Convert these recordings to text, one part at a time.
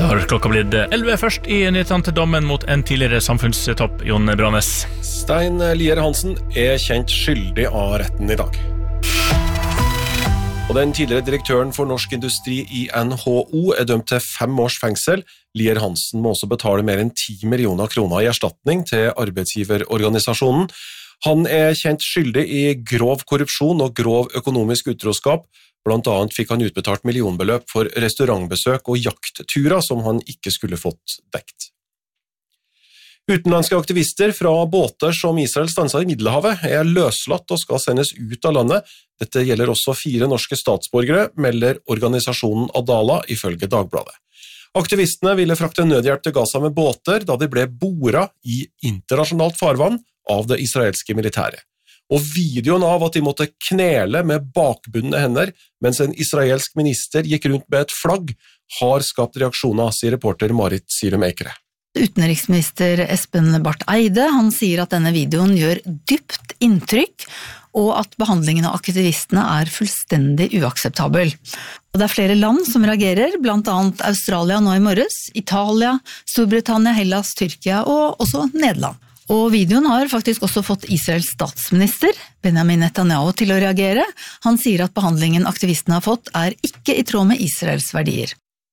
Har klokka blitt 11 først I nyhetene til dommen mot en tidligere samfunnstopp, Jon Brannes. Stein Lier Hansen kjent skyldig av retten I dag. Og den tidligere direktøren for Norsk Industri I NHO dømt til 5 års fengsel. Lier Hansen må også betale mer enn 10 millioner kroner I erstatning til arbeidsgiverorganisasjonen. Han kjent skyldig I grov korrupsjon og grov økonomisk utroskap. Blant annet fikk han utbetalt millionbeløp for restaurantbesøk og jaktturer som han ikke skulle fått dekt. Utenlandske aktivister fra båter som Israel stanset I Middelhavet løslatt og skal sendes ut av landet. Dette gjelder også 4 norske statsborgere, melder organisasjonen Adala ifølge Dagbladet. Aktivistene ville frakte nødhjelp til Gaza med båter da de ble boret I internasjonalt farvann av det israelske militæret. Og videoen av at de måtte knele med bakbundne hender mens en israelsk minister gikk rundt med et flagg har skapt reaksjoner, sier reporter Marit Sirum Ekere. Utenriksminister Espen Barth Eide, han sier at denne videoen gjør dypt inntrykk, og at behandlingen av aktivistene fullstendig uakseptabel. Og det flere land som reagerer, blant annet Australia nå I morges, Italia, Storbritannia, Hellas, Tyrkia og også Nederland. Og videoen har faktisk også fått Israels statsminister, Benjamin Netanyahu, til å reagere. Han sier at behandlingen aktivistene har fått ikke I tråd med Israels verdier.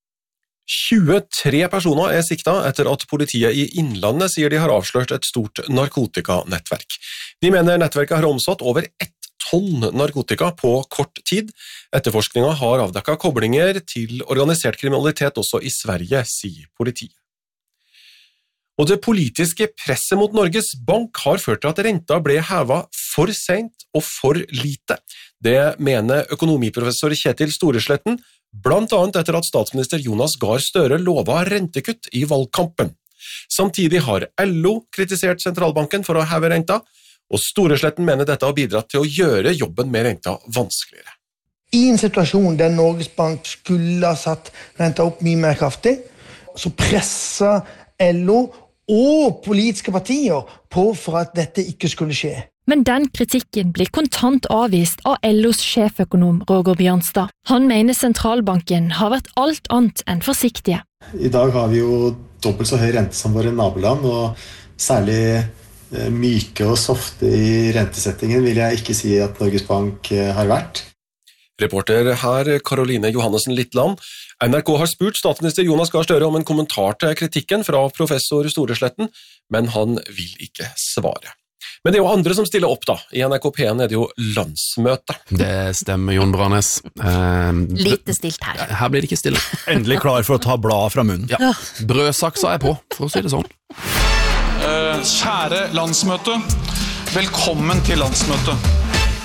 23 personer siktet etter at politiet I Innlandet sier de har avslørt et stort narkotikanettverk. De mener nettverket har omsatt over 1 tonn narkotika på kort tid. Etterforskningen har avdekket koblinger til organisert kriminalitet også I Sverige, sier politiet. Og det politiske presset mot Norges Bank har ført til at renta ble hevet for sent og for lite. Det mener økonomiprofessor Kjetil Storesletten, blant annet etter at statsminister Jonas Gahr Støre lovet rentekutt I valgkampen. Samtidig har LO kritisert sentralbanken for å heve renta, og Storesletten mener dette har bidratt til å gjøre jobben med renta vanskeligere. I en situasjon der Norges Bank skulle ha satt renta opp mye mer kraftig, så presser LO og politiske partier på for at dette ikke skulle skje. Men den kritikken blir kontant avvist av LOs sjeføkonom Roger Bjørnstad. Han mener sentralbanken har vært alt annet enn forsiktige. I dag har vi jo dobbelt så høy rente som våre naboland, og særlig myke og softe I rentesettingen vil jeg ikke si at Norges Bank har vært. Reporter her, Karoline Johannessen Littland. NRK har spurt statsminister Jonas Gahr Støre om en kommentar til kritikken fra professor Storesletten, men han vil ikke svare. Men det jo andre som stiller opp da. I NRK P1 det jo landsmøte. Det stemmer, Jon Brannes. Lite stilt her. Her blir det ikke stille. Endelig klar for å ta blad fra munnen. Ja, brødsaksa på, for å si det sånn. Kjære landsmøte, velkommen til landsmøtet.